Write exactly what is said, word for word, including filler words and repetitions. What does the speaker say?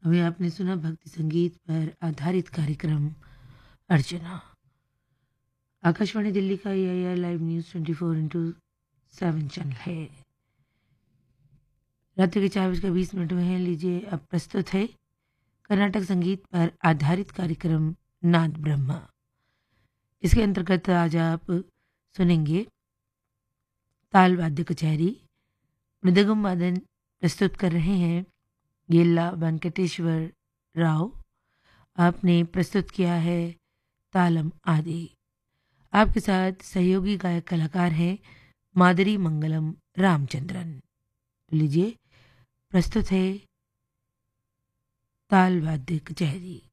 अभी आपने सुना भक्ति संगीत पर आधारित कार्यक्रम अर्चना। आकाशवाणी दिल्ली का ये are live news twenty four into seven channel है। रात्रि के चार बजकर बीस मिनट में है। लीजिए अब प्रस्तुत है कर्नाटक संगीत पर आधारित कार्यक्रम नाद ब्रह्मा। इसके अंतर्गत आज आप सुनेंगे ताल वाद्य कचहरी। मृदंगम वादन प्रस्तुत कर रहे हैं येल्ला वेंकटेश्वर राव। आपने प्रस्तुत किया है तालम आदि। आपके साथ सहयोगी गायक कलाकार हैं मादरी मंगलम रामचंद्रन। तो लीजिए प्रस्तुत है ताल वाद्य कचहरी।